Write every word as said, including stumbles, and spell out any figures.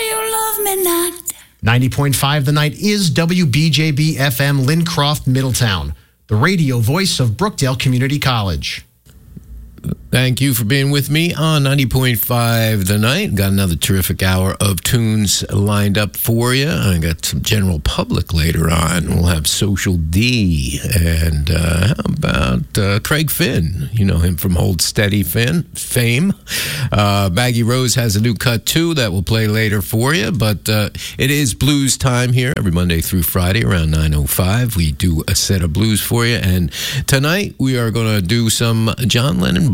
you love me not? ninety point five The Night is W B J B F M Lincroft, Middletown, the radio voice of Brookdale Community College. Thank you for being with me on ninety point five The Night. Got another terrific hour of tunes lined up for you. I got some general public later on. We'll have Social D. And uh, how about uh, Craig Finn? You know him from Hold Steady Finn, fame. Uh, Baggy Rose has a new cut, too, that we'll play later for you. But uh, it is blues time here every Monday through Friday around nine oh five. We do a set of blues for you. And tonight we are going to do some John Lennon